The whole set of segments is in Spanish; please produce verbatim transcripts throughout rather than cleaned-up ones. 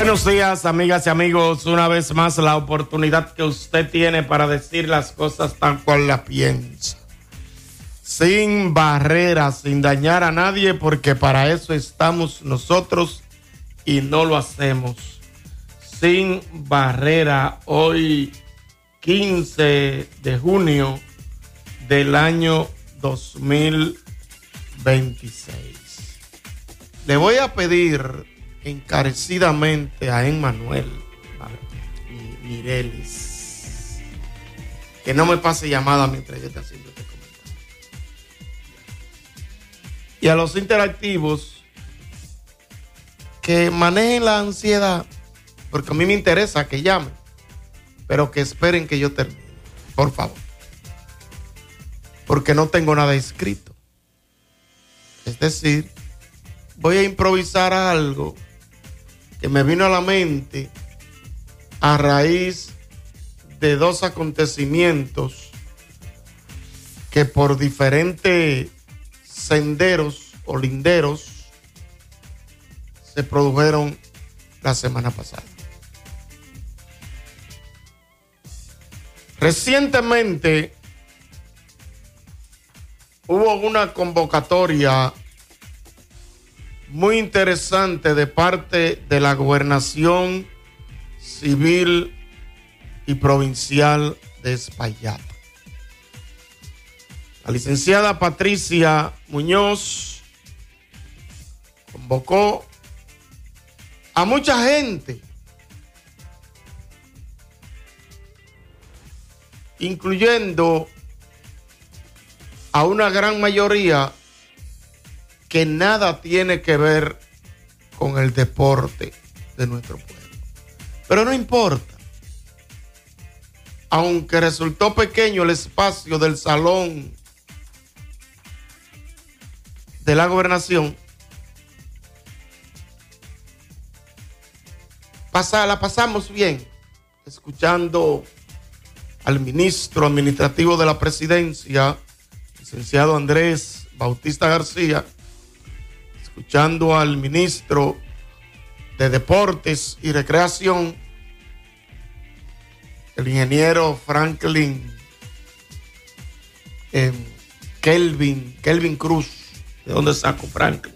Buenos días, amigas y amigos. Una vez más, la oportunidad que usted tiene para decir las cosas tal cual las piensa. Sin barreras, sin dañar a nadie, porque para eso estamos nosotros y no lo hacemos. Sin barrera, hoy quince de junio del año dos mil veintiséis. Le voy a pedir encarecidamente a Emmanuel Mireles que no me pase llamada mientras yo esté haciendo este comentario. Y a los interactivos que manejen la ansiedad, porque a mí me interesa que llamen, pero que esperen que yo termine, por favor, porque no tengo nada escrito. Es decir, voy a improvisar algo que me vino a la mente a raíz de dos acontecimientos que por diferentes senderos o linderos se produjeron la semana pasada. Recientemente hubo una convocatoria muy interesante de parte de la Gobernación Civil y Provincial de Espaillat. La licenciada Patricia Muñoz convocó a mucha gente, incluyendo a una gran mayoría que nada tiene que ver con el deporte de nuestro pueblo. Pero no importa. Aunque resultó pequeño el espacio del salón de la gobernación, pasa, la pasamos bien, escuchando al ministro administrativo de la presidencia, licenciado Andrés Bautista García, escuchando al ministro de Deportes y Recreación, el ingeniero Franklin eh, Kelvin, Kelvin Cruz. ¿De dónde saco Franklin?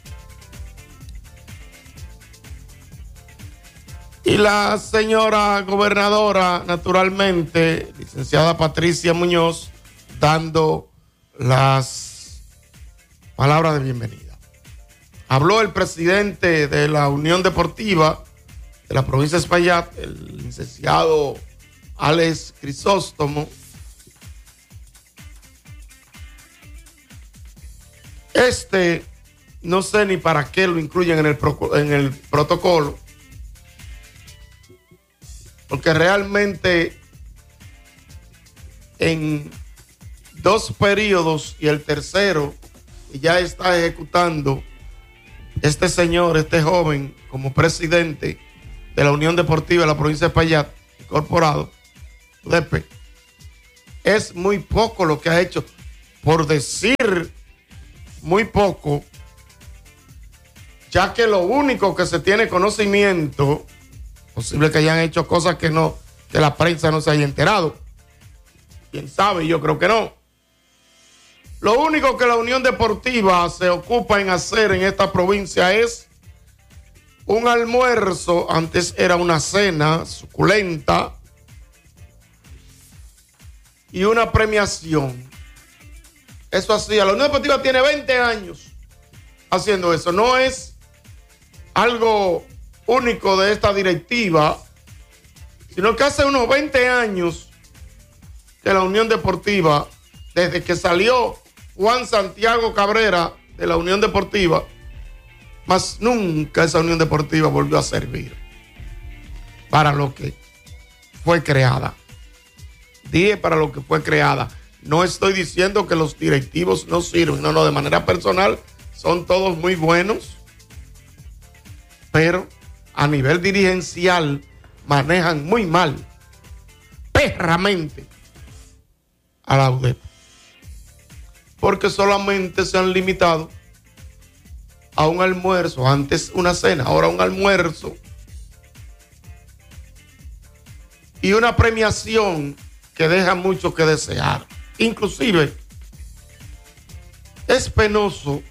Y la señora gobernadora, naturalmente, licenciada Patricia Muñoz, dando las palabras de bienvenida. Habló el presidente de la Unión Deportiva de la provincia de Espaillat, el licenciado Alex Crisóstomo. Este, no sé ni para qué lo incluyen en el, pro, en el protocolo, porque realmente en dos periodos y el tercero ya está ejecutando este señor, este joven, como presidente de la Unión Deportiva de la provincia de Espaillat, incorporado, U D P. Es muy poco lo que ha hecho, por decir muy poco, ya que lo único que se tiene conocimiento, posible que hayan hecho cosas que no, que la prensa no se haya enterado. Quién sabe, yo creo que no. Lo único que la Unión Deportiva se ocupa en hacer en esta provincia es un almuerzo, antes era una cena suculenta, y una premiación. Eso hacía. La Unión Deportiva tiene veinte años haciendo eso. No es algo único de esta directiva, sino que hace unos veinte años que la Unión Deportiva, desde que salió Juan Santiago Cabrera de la Unión Deportiva, más nunca esa Unión Deportiva volvió a servir para lo que fue creada. Dije para lo que fue creada. No estoy diciendo que los directivos no sirven, no, no, de manera personal son todos muy buenos, pero a nivel dirigencial manejan muy mal, perramente, a la U D P, porque solamente se han limitado a un almuerzo, antes una cena, ahora un almuerzo, y una premiación que deja mucho que desear. Inclusive, es penoso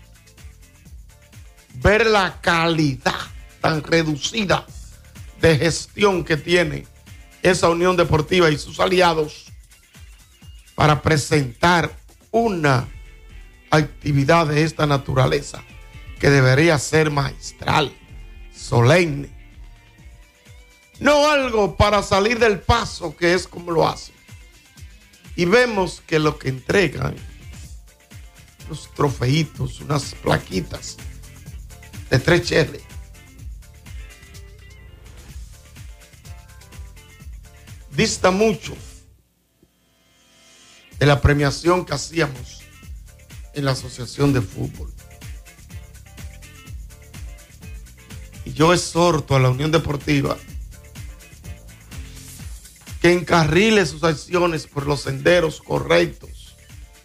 ver la calidad tan reducida de gestión que tiene esa Unión Deportiva y sus aliados para presentar una actividad de esta naturaleza que debería ser magistral, solemne. No algo para salir del paso, que es como lo hacen. Y vemos que lo que entregan, unos trofeitos, unas plaquitas de tres cheles, dista mucho de la premiación que hacíamos en la Asociación de Fútbol. Y yo exhorto a la Unión Deportiva que encarrile sus acciones por los senderos correctos,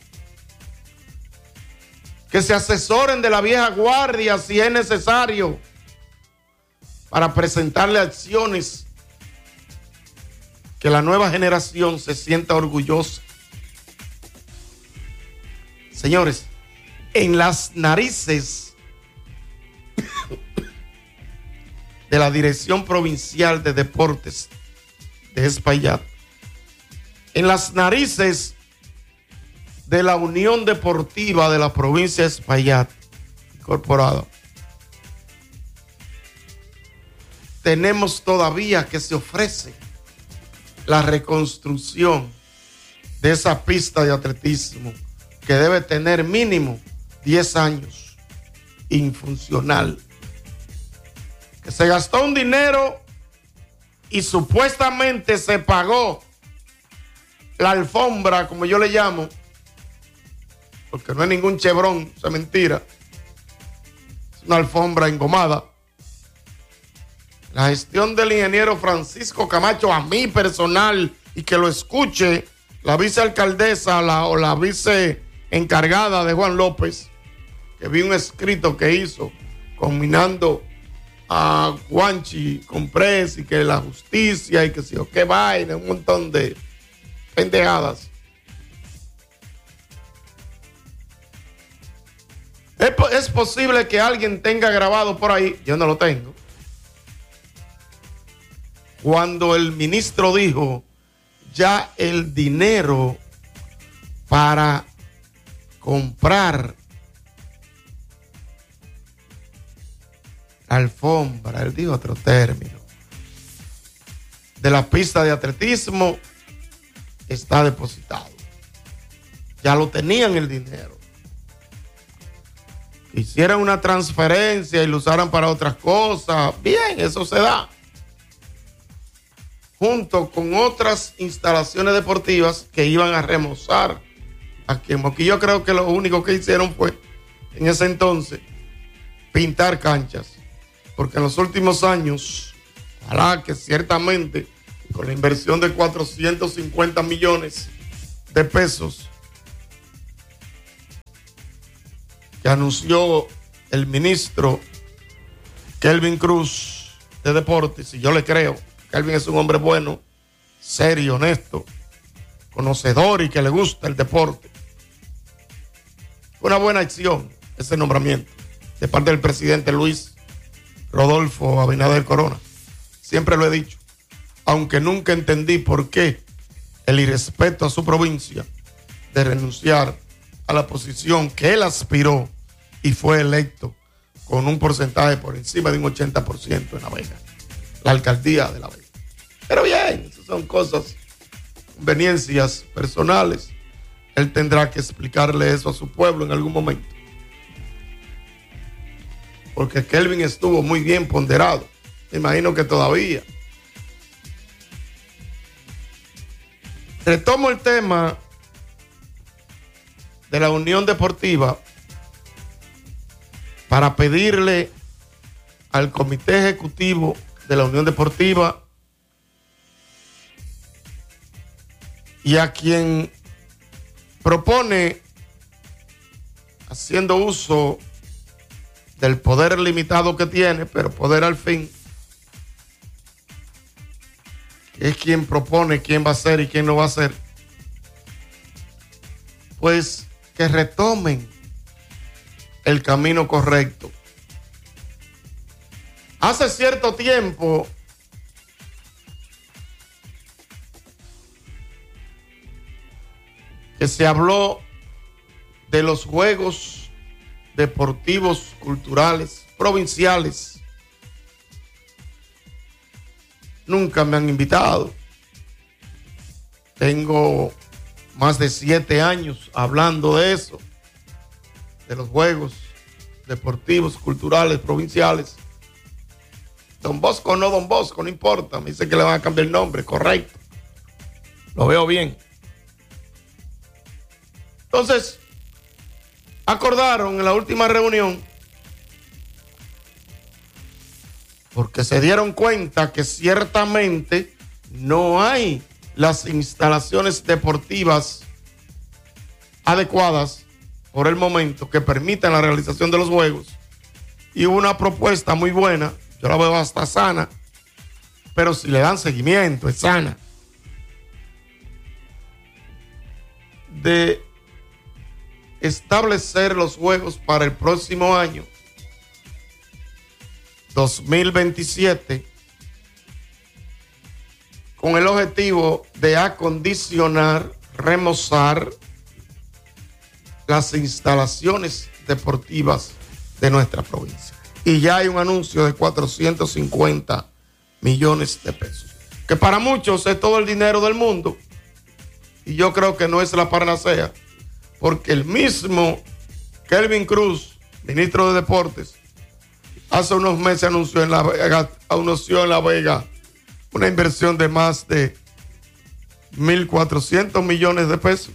que se asesoren de la vieja guardia si es necesario para presentarle acciones que la nueva generación se sienta orgullosa. Señores, en las narices de la Dirección Provincial de Deportes de Espaillat, en las narices de la Unión Deportiva de la provincia de Espaillat incorporada, tenemos todavía que se ofrece la reconstrucción de esa pista de atletismo que debe tener mínimo diez años infuncional, que se gastó un dinero y supuestamente se pagó la alfombra, como yo le llamo, porque no es ningún chebrón, eso es mentira, es una alfombra engomada. La gestión del ingeniero Francisco Camacho, a mí personal, y que lo escuche la vicealcaldesa la, o la vice encargada de Juan López, que vi un escrito que hizo combinando a Guanchi con Pres y que la justicia y que si o qué vaina, un montón de pendejadas. ¿Es, es posible que alguien tenga grabado por ahí? Yo no lo tengo. Cuando el ministro dijo ya el dinero para comprar alfombra, él dijo otro término, de la pista de atletismo está depositado. Ya lo tenían el dinero. Hicieran una transferencia y lo usaran para otras cosas, bien, eso se da. Junto con otras instalaciones deportivas que iban a remozar aquí en Moquillo. Yo creo que lo único que hicieron fue, en ese entonces, pintar canchas. Porque en los últimos años, ojalá que ciertamente, con la inversión de cuatrocientos cincuenta millones de pesos que anunció el ministro Kelvin Cruz de Deportes, y yo le creo, Kelvin es un hombre bueno, serio, honesto, conocedor y que le gusta el deporte. Fue una buena acción ese nombramiento de parte del presidente Luis Rodolfo Abinader Corona. Siempre lo he dicho, aunque nunca entendí por qué el irrespeto a su provincia de renunciar a la posición que él aspiró y fue electo con un porcentaje por encima de un ochenta por ciento en La Vega, la alcaldía de La Vega. Pero bien, esas son cosas, conveniencias personales. Él tendrá que explicarle eso a su pueblo en algún momento. Porque Kelvin estuvo muy bien ponderado. Me imagino que todavía. Retomo el tema de la Unión Deportiva para pedirle al Comité Ejecutivo de la Unión Deportiva y a quien propone, haciendo uso del poder limitado que tiene, pero poder al fin, que es quien propone quién va a ser y quién no va a ser, pues que retomen el camino correcto. Hace cierto tiempo que se habló de los Juegos Deportivos Culturales Provinciales. Nunca me han invitado. Tengo más de siete años hablando de eso, de los Juegos Deportivos Culturales Provinciales. Don Bosco o no Don Bosco, no importa. Me dice que le van a cambiar el nombre, correcto. Lo veo bien. Entonces, acordaron en la última reunión, porque se dieron cuenta que ciertamente no hay las instalaciones deportivas adecuadas por el momento que permitan la realización de los juegos. Y hubo una propuesta muy buena, yo la veo hasta sana, pero si le dan seguimiento, es sana, de establecer los juegos para el próximo año dos mil veintisiete con el objetivo de acondicionar, remozar las instalaciones deportivas de nuestra provincia. Y ya hay un anuncio de cuatrocientos cincuenta millones de pesos, que para muchos es todo el dinero del mundo, y yo creo que no es la panacea, porque el mismo Kelvin Cruz, ministro de Deportes, hace unos meses anunció en La Vega, anunció en La Vega una inversión de más de mil cuatrocientos millones de pesos,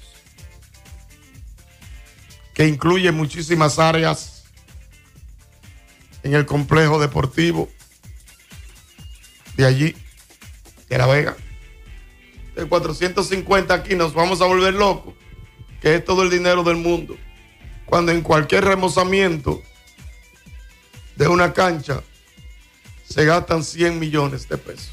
que incluye muchísimas áreas en el complejo deportivo de allí, de La Vega. De cuatrocientos cincuenta aquí nos vamos a volver locos, que es todo el dinero del mundo, cuando en cualquier remozamiento de una cancha se gastan cien millones de pesos.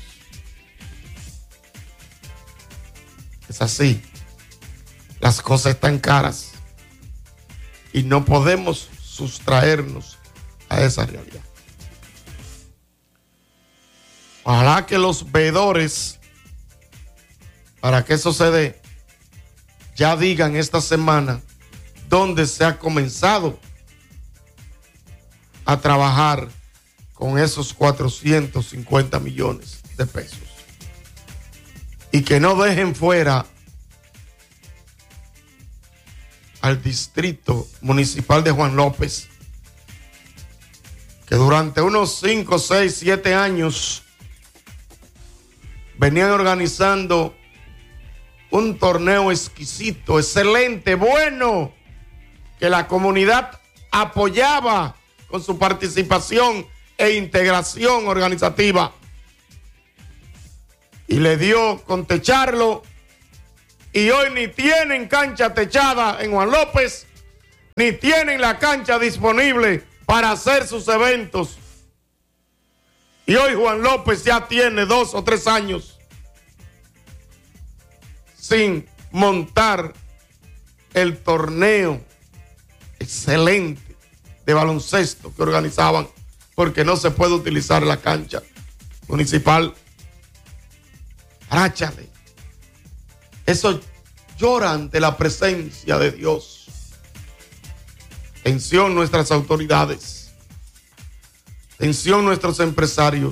Es así. Las cosas están caras y no podemos sustraernos a esa realidad. Ojalá que los veedores, para que eso se dé, ya digan esta semana dónde se ha comenzado a trabajar con esos cuatrocientos cincuenta millones de pesos. Y que no dejen fuera al distrito municipal de Juan López, que durante unos cinco, seis, siete años venían organizando un torneo exquisito, excelente, bueno, que la comunidad apoyaba con su participación e integración organizativa. Y le dio con techarlo, y hoy ni tienen cancha techada en Juan López, ni tienen la cancha disponible para hacer sus eventos. Y hoy Juan López ya tiene dos o tres años sin montar el torneo excelente de baloncesto que organizaban, porque no se puede utilizar la cancha municipal. Aráchale. Eso llora ante la presencia de Dios. Atención nuestras autoridades. Atención nuestros empresarios.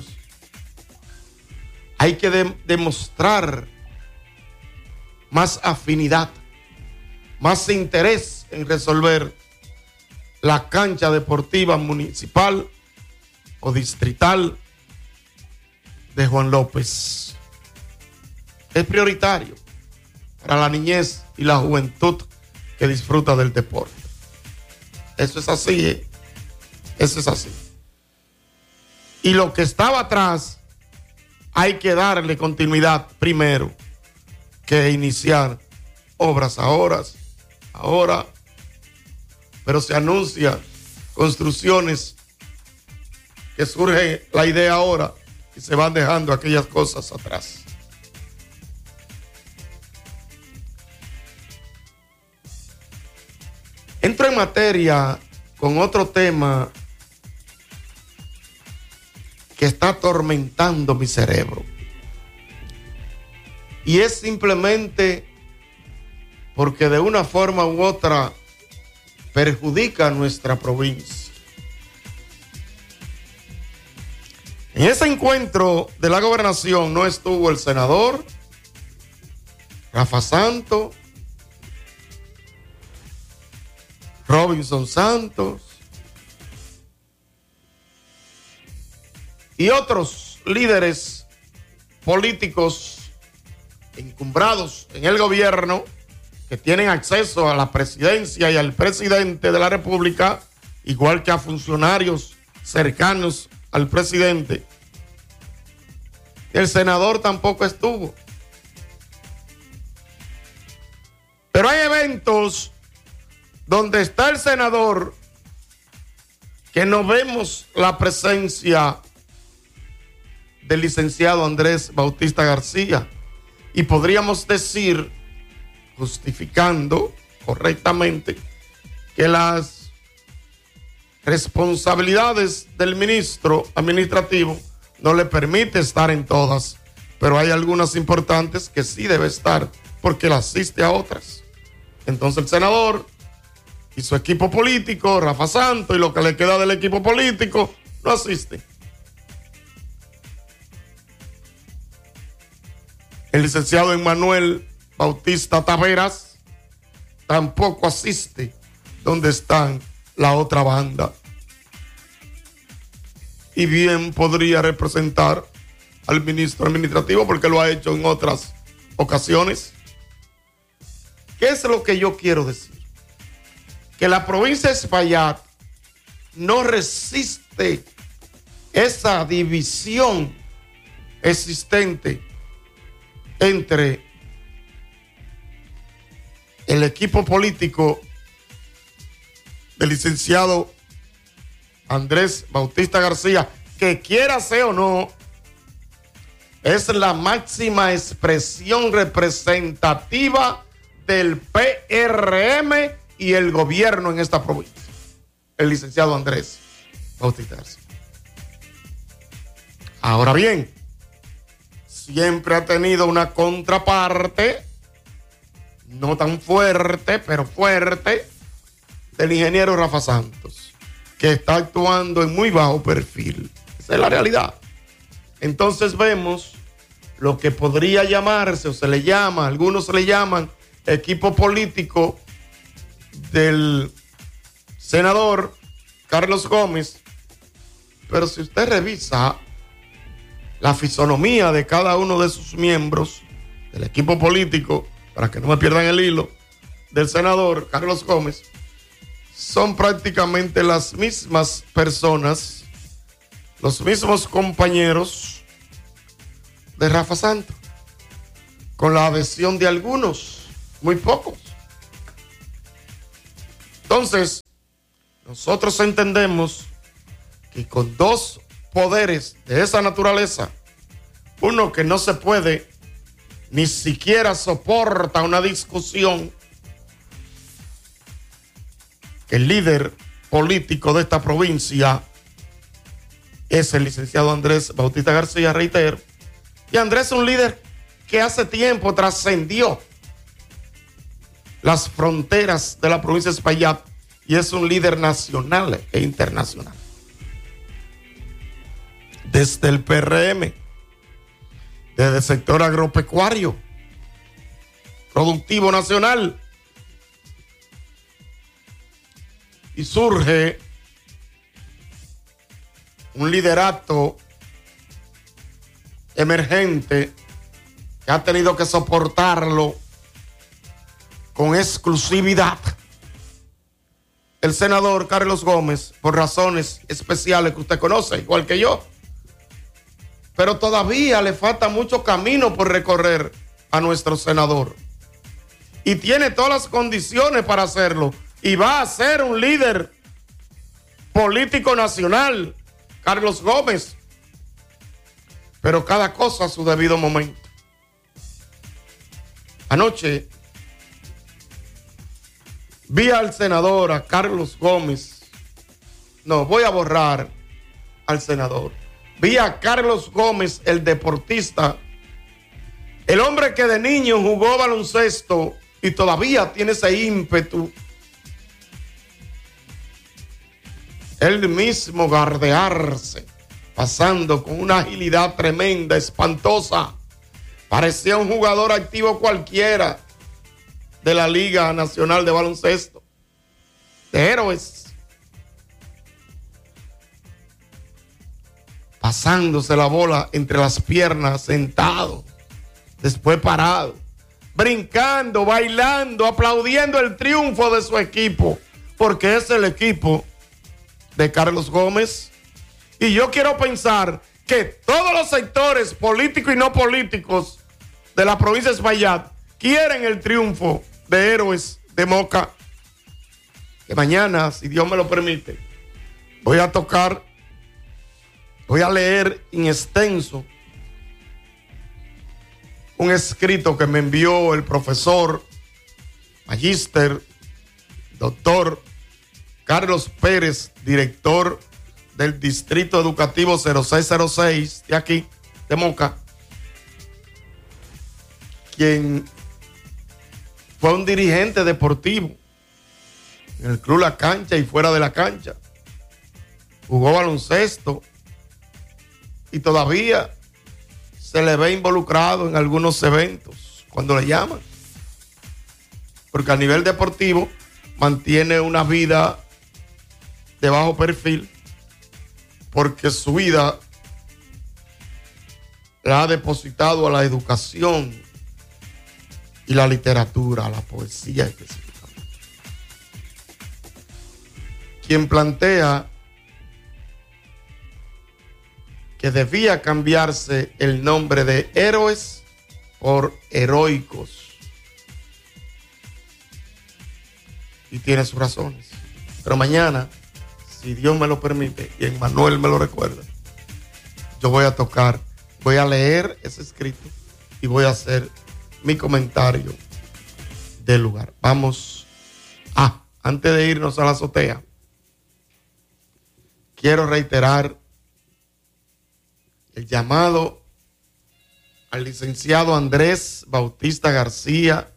Hay que de- demostrar más afinidad, más interés en resolver la cancha deportiva municipal o distrital de Juan López. Es prioritario para la niñez y la juventud que disfruta del deporte. Eso es así, ¿eh? Eso es así. Y lo que estaba atrás, hay que darle continuidad primero que iniciar obras ahora, ahora, pero se anuncia construcciones que surge la idea ahora y se van dejando aquellas cosas atrás. Entro en materia con otro tema que está atormentando mi cerebro. Y es simplemente porque de una forma u otra perjudica a nuestra provincia. En ese encuentro de la gobernación no estuvo el senador Rafa Santos, Robinson Santos y otros líderes políticos encumbrados en el gobierno que tienen acceso a la presidencia y al presidente de la República, igual que a funcionarios cercanos al presidente. El senador tampoco estuvo. Pero hay eventos donde está el senador que no vemos la presencia del licenciado Andrés Bautista García. Y podríamos decir, justificando correctamente, que las responsabilidades del ministro administrativo no le permite estar en todas, pero hay algunas importantes que sí debe estar porque le asiste a otras. Entonces el senador y su equipo político, Rafa Santos y lo que le queda del equipo político, no asiste. El licenciado Emmanuel Bautista Taveras tampoco asiste donde están la otra banda. Y bien podría representar al ministro administrativo porque lo ha hecho en otras ocasiones. ¿Qué es lo que yo quiero decir? Que la provincia de Espaillat no resiste esa división existente entre el equipo político del licenciado Andrés Bautista García, que quiera ser o no, es la máxima expresión representativa del P R M y el gobierno en esta provincia, el licenciado Andrés Bautista García. Ahora bien, siempre ha tenido una contraparte, no tan fuerte, pero fuerte, del ingeniero Rafa Santos, que está actuando en muy bajo perfil. Esa es la realidad. Entonces vemos lo que podría llamarse, o se le llama, algunos se le llaman, equipo político del senador Carlos Gómez. Pero si usted revisa la fisonomía de cada uno de sus miembros del equipo político, para que no me pierdan el hilo, del senador Carlos Gómez, son prácticamente las mismas personas, los mismos compañeros de Rafa Santos, con la adhesión de algunos, muy pocos. Entonces, nosotros entendemos que con dos poderes de esa naturaleza, uno que no se puede, ni siquiera soporta una discusión, el líder político de esta provincia es el licenciado Andrés Bautista García, reitero. Y Andrés es un líder que hace tiempo trascendió las fronteras de la provincia de Espaillat y es un líder nacional e internacional. Desde el P R M, desde el sector agropecuario, productivo nacional, y surge un liderato emergente que ha tenido que soportarlo con exclusividad el senador Carlos Gómez, por razones especiales que usted conoce, igual que yo. Pero todavía le falta mucho camino por recorrer a nuestro senador. Y tiene todas las condiciones para hacerlo. Y va a ser un líder político nacional, Carlos Gómez. Pero cada cosa a su debido momento. Vi al senador, a Carlos Gómez. No, voy a borrar al senador. Vi a Carlos Gómez, el deportista, el hombre que de niño jugó baloncesto y todavía tiene ese ímpetu. Él mismo gardearse, pasando con una agilidad tremenda, espantosa. Parecía un jugador activo cualquiera de la Liga Nacional de Baloncesto. De Héroes. Pasándose la bola entre las piernas, sentado, después parado, brincando, bailando, aplaudiendo el triunfo de su equipo, porque es el equipo de Carlos Gómez. Y yo quiero pensar que todos los sectores políticos y no políticos de la provincia de Espaillat quieren el triunfo de Héroes de Moca. Que mañana, si Dios me lo permite, voy a tocar, voy a leer en extenso un escrito que me envió el profesor, magíster, doctor Carlos Pérez, director del Distrito Educativo cero seis cero seis de aquí, de Moca, quien fue un dirigente deportivo en el club La Cancha y fuera de la cancha. Jugó baloncesto y todavía se le ve involucrado en algunos eventos cuando le llaman. Porque a nivel deportivo mantiene una vida de bajo perfil, porque su vida la ha depositado a la educación y la literatura, a la poesía específicamente. Quien plantea que debía cambiarse el nombre de Héroes por Heroicos. Y tiene sus razones. Pero mañana, si Dios me lo permite y Emmanuel me lo recuerda, yo voy a tocar, voy a leer ese escrito y voy a hacer mi comentario del lugar. Vamos a, antes de irnos a la azotea, quiero reiterar el llamado al licenciado Andrés Bautista García,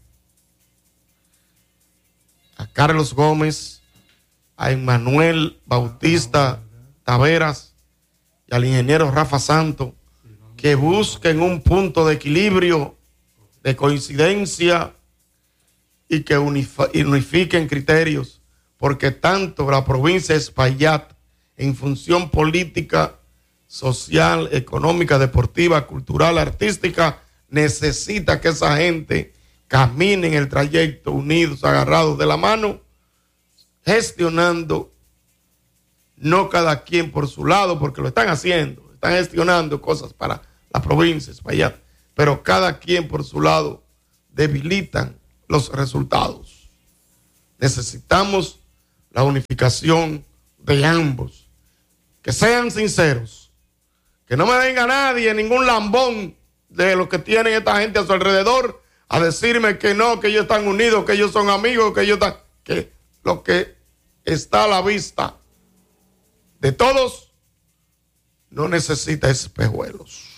a Carlos Gómez, a Emmanuel Bautista Taveras y al ingeniero Rafa Santo, que busquen un punto de equilibrio, de coincidencia y que unifiquen criterios, porque tanto la provincia de Espaillat, en función política, social, económica, deportiva, cultural, artística, necesita que esa gente camine en el trayecto unidos, agarrados de la mano, gestionando, no cada quien por su lado, porque lo están haciendo, están gestionando cosas para la provincia de Espaillat, pero cada quien por su lado debilitan los resultados. Necesitamos la unificación de ambos, que sean sinceros, que no me venga nadie, ningún lambón de lo que tienen esta gente a su alrededor, a decirme que no, que ellos están unidos, que ellos son amigos, que ellos están, que lo que está a la vista de todos no necesita espejuelos.